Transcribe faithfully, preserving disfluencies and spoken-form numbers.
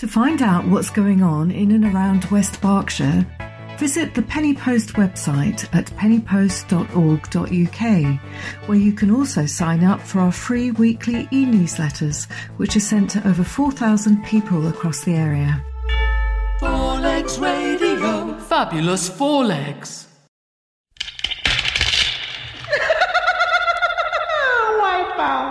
To find out what's going on in and around West Berkshire, visit the Penny Post website at penny post dot org dot U K, where you can also sign up for our free weekly e-newsletters, which are sent to over four thousand people across the area. Four Legs Radio. Fabulous Four Legs.